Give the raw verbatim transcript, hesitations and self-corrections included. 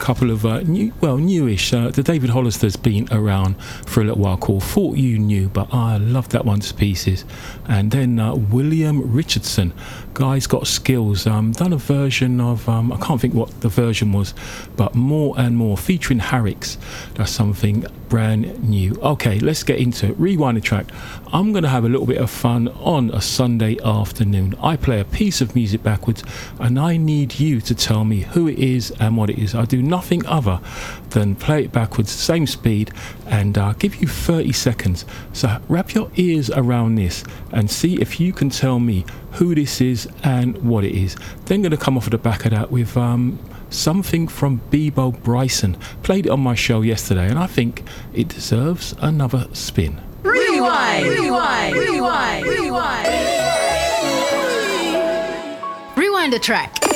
couple of uh, new, well, newish. Uh, the David Hollister's been around for a little while, called Thought You Knew, but I love that one to pieces. And then uh, William Richardson, guy's got skills. Um, done a version of, um, I can't think what the version was, but More and More, featuring Harrix. That's something brand new. Okay, let's get into it. Rewind the track. I'm going to have a little bit of fun on a Sunday afternoon. I play a piece of music backwards, and I need you to tell me who it is and what it is. I do nothing other than play it backwards, same speed, and uh, give you thirty seconds. So wrap your ears around this and see if you can tell me who this is and what it is. Then going to come off of the back of that with um, something from Bebo Bryson. Played it on my show yesterday, and I think it deserves another spin. Rewind! Rewind! Rewind! Rewind! Rewind the track.